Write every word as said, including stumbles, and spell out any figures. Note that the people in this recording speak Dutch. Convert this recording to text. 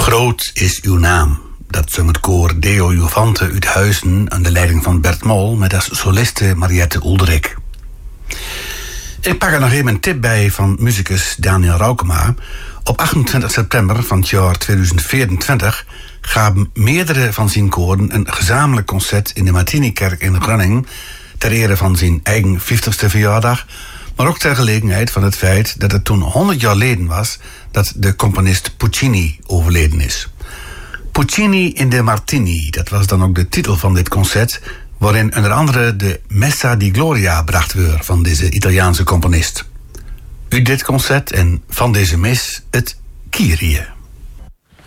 Groot is uw naam. Dat zong het koor Deo Juvante uit Huizen aan de leiding van Bert Mol met als soliste Mariette Oelderik. Ik pak er nog even een tip bij van muzikus Daniel Raukema. Op achtentwintig september van het jaar tweeduizend vierentwintig gaven meerdere van zijn koren een gezamenlijk concert in de Martinikerk in Groningen ter ere van zijn eigen vijftigste verjaardag, maar ook ter gelegenheid van het feit dat het toen honderd jaar geleden was dat de componist Puccini overleden is. Puccini in de Martini, dat was dan ook de titel van dit concert, waarin onder andere de Messa di Gloria bracht werd van deze Italiaanse componist. Uit dit concert en van deze mis het Kyrie.